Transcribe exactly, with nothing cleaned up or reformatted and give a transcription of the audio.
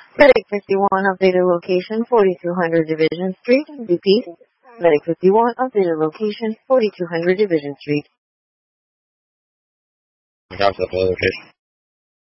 Medic fifty-one, updated location, forty-two hundred Division Street, repeat. Medic fifty-one, updated location, forty-two hundred Division Street. Concept location.